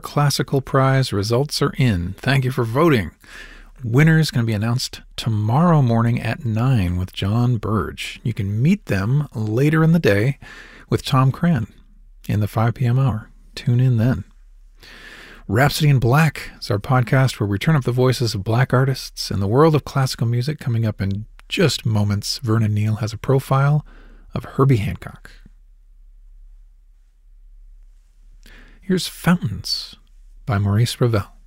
Classical Prize results are in. Thank you for voting. Winner is going to be announced tomorrow morning at 9 with John Burge. You can meet them later in the day with Tom Cran in the 5 p.m. hour. Tune in then. Rhapsody in Black is our podcast where we turn up the voices of black artists in the world of classical music. Coming up in just moments, Vernon Neal has a profile of Herbie Hancock. Here's Fountains by Maurice Ravel.